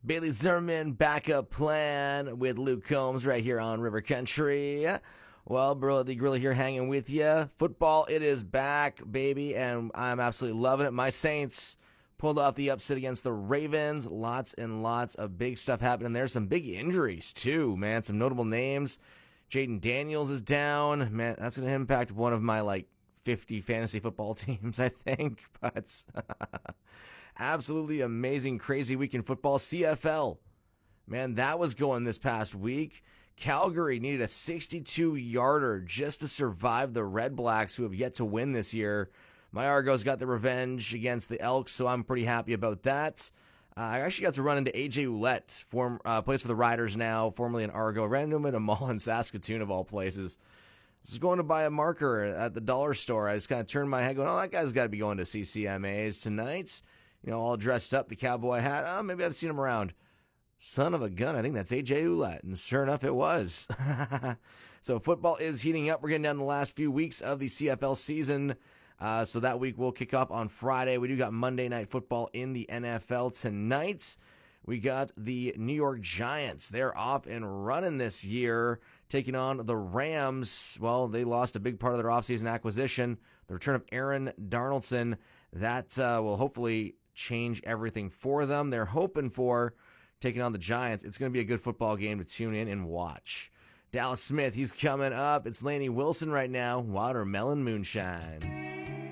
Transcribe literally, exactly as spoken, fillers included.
Bailey Zimmerman, backup plan with Luke Combs right here on River Country. Well, Brody Gorilla here hanging with you. Football, it is back, baby, and I'm absolutely loving it. My Saints pulled off the upset against the Ravens. Lots and lots of big stuff happening there. Some big injuries, too, man. Some notable names. Jaden Daniels is down. Man, that's going to impact one of my, like, fifty fantasy football teams, I think. But absolutely amazing, crazy week in football. C F L, man, that was going this past week. Calgary needed a sixty-two-yarder just to survive the Red Blacks, who have yet to win this year. My Argos got the revenge against the Elks, so I'm pretty happy about that. Uh, I actually got to run into A J Ouellette, form, uh, plays for the Riders now, formerly an Argo. Ran into him in a mall in Saskatoon, of all places. I was going to buy a marker at the dollar store. I just kind of turned my head going, oh, that guy's got to be going to C C M As tonight. You know, all dressed up, the cowboy hat. Oh, maybe I've seen him around. Son of a gun, I think that's A J Ouellette. And sure enough, it was. So football is heating up. We're getting down to the last few weeks of the C F L season. Uh, so that week will kick off on Friday. We do got Monday Night Football in the N F L tonight. We got the New York Giants. They're off and running this year, taking on the Rams. Well, they lost a big part of their offseason acquisition. The return of Aaron Darnoldson, that uh, will hopefully change everything for them. They're hoping for taking on the Giants. It's going to be a good football game to tune in and watch. Dallas Smith, he's coming up. It's Laney Wilson right now. Watermelon Moonshine.